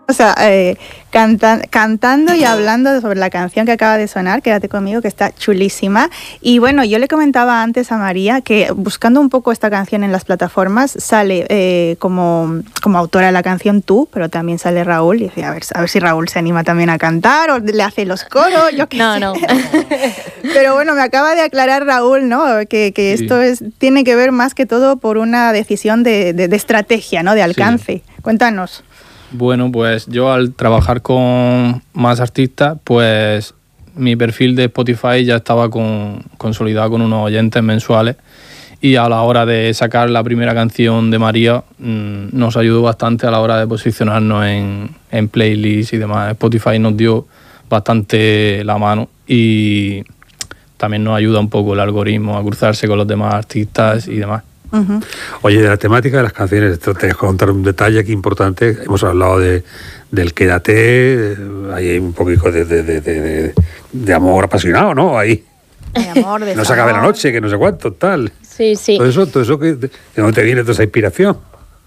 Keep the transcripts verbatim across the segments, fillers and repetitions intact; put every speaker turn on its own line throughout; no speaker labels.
O sea, eh, canta, cantando y hablando sobre la canción que acaba de sonar, Quédate conmigo, que está chulísima. Y bueno, yo le comentaba antes a María que buscando un poco esta canción en las plataformas sale eh, como, como autora de la canción tú, pero también sale Raúl. Y decía, a ver, a ver si Raúl se anima también a cantar o le hace los coros, yo qué
no,
sé.
No, no.
Pero bueno, me acaba de aclarar Raúl, ¿no? Que, que sí. esto es, tiene que ver más que todo por una decisión de, de, de estrategia, ¿no? De alcance. Sí. Cuéntanos.
Bueno, pues yo al trabajar con más artistas, pues mi perfil de Spotify ya estaba con, consolidado con unos oyentes mensuales y a la hora de sacar la primera canción de María mmm, nos ayudó bastante a la hora de posicionarnos en, en playlists y demás. Spotify nos dio bastante la mano y también nos ayuda un poco el algoritmo a cruzarse con los demás artistas y demás.
Uh-huh. Oye, de la temática de las canciones, esto te dejo contar un detalle aquí importante. Hemos hablado de, del quédate, hay un poquito de, de, de, de, de amor apasionado, ¿no? Ahí.
De amor, de
no se acabe la noche, que no sé cuánto, tal.
Sí, sí.
Todo eso, todo eso que, ¿de dónde te viene toda esa inspiración?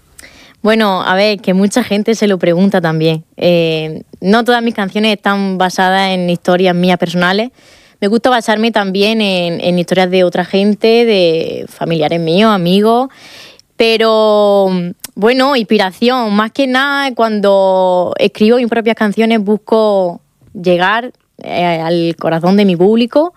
Bueno, a ver, que mucha gente se lo pregunta también. Eh, no todas mis canciones están basadas en historias mías personales. Me gusta basarme también en, en historias de otra gente, de familiares míos, amigos. Pero, bueno, inspiración. Más que nada, cuando escribo mis propias canciones busco llegar eh, al corazón de mi público.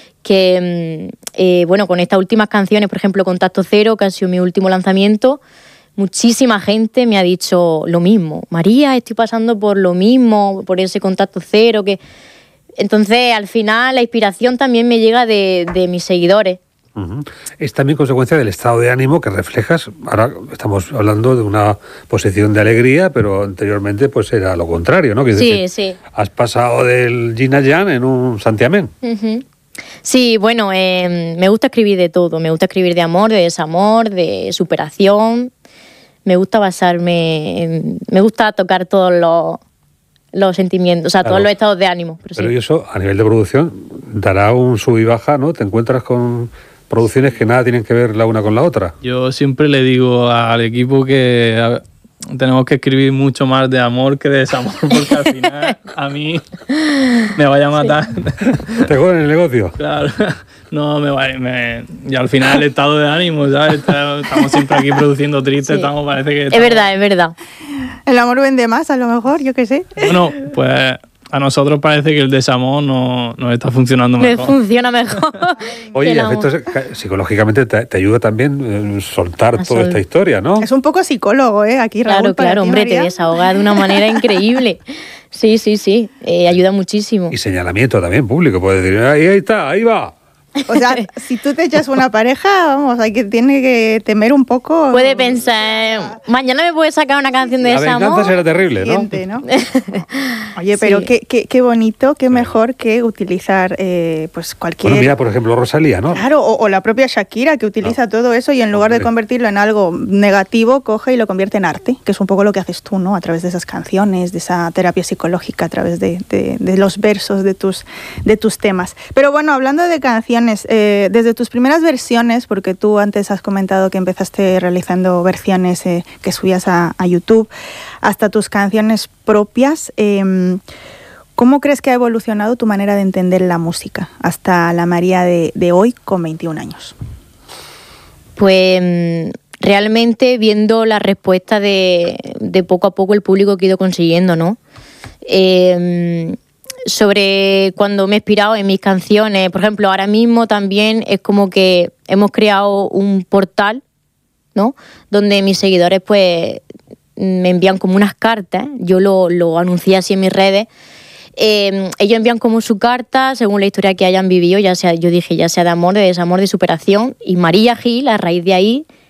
Que, eh, bueno, con estas últimas canciones, por ejemplo, Contacto Cero, que ha sido mi último lanzamiento, muchísima gente me ha dicho lo mismo. María, estoy pasando por lo mismo, por ese contacto cero. Que... Entonces, al final, la inspiración también me llega de, de mis seguidores.
Uh-huh. Es también consecuencia del estado de ánimo que reflejas. Ahora estamos hablando de una posición de alegría, pero anteriormente pues era lo contrario, ¿no? Que
sí,
decir,
sí.
Has pasado del yin a yang en un santiamén.
Uh-huh. Sí, bueno, eh, me gusta escribir de todo. Me gusta escribir de amor, de desamor, de superación. Me gusta basarme en... Me gusta tocar todos los, los sentimientos, o sea, claro, todos los estados de ánimo. Pero,
pero
sí.
Y eso, a nivel de producción, dará un sub y baja, ¿no? Te encuentras con producciones que nada tienen que ver la una con la otra.
Yo siempre le digo al equipo que a, tenemos que escribir mucho más de amor que de desamor, porque al final a mí me vaya a matar.
Sí. ¿Te joden el negocio?
Claro. No, me va, me, y al final el estado de ánimo, ¿sabes? Estamos siempre aquí produciendo tristes, sí. estamos, parece que... Estamos...
Es verdad, es verdad.
El amor vende más, a lo mejor, yo qué sé.
Bueno, pues a nosotros parece que el desamor no, no está funcionando mejor.
Me funciona mejor.
Oye, efectos, psicológicamente te, te ayuda también soltar a toda sol. esta historia, ¿no?
Es un poco psicólogo, ¿eh? Aquí,
Raúl, Claro, claro, ti, hombre, María. Te desahoga de una manera increíble. Sí, sí, sí, eh, ayuda muchísimo.
Y señalamiento también público, puedes decir, ahí, ahí está, ahí va.
O sea, si tú te echas una pareja, vamos, hay que tiene que temer un poco.
Puede pensar, mañana me puede sacar una canción de
la
desamor.
La venganza será terrible, ¿no?
¿no? Oye, pero sí. qué, qué, qué bonito, qué sí. mejor que utilizar eh, pues cualquier...
Bueno, mira, por ejemplo, Rosalía, ¿no?
Claro, o, o la propia Shakira, que utiliza no. todo eso y en lugar de convertirlo en algo negativo, coge y lo convierte en arte, que es un poco lo que haces tú, ¿no? A través de esas canciones, de esa terapia psicológica, a través de, de, de los versos de tus, de tus temas. Pero bueno, hablando de canciones, Eh, desde tus primeras versiones, porque tú antes has comentado que empezaste realizando versiones eh, que subías a, a YouTube, hasta tus canciones propias, eh, ¿cómo crees que ha evolucionado tu manera de entender la música hasta la María de, de hoy con veintiún años?
Pues realmente viendo la respuesta de, de poco a poco el público que he ido consiguiendo, ¿no? Eh, sobre cuando me he inspirado en mis canciones. Por ejemplo, ahora mismo también es como que hemos creado un portal, ¿no? Donde mis seguidores pues me envían como unas cartas. Yo lo, lo anuncié así en mis redes. Eh, ellos envían como su carta según la historia que hayan vivido, ya sea, yo dije, ya sea de amor, de desamor, de superación. Y María Gil, a raíz de ahí,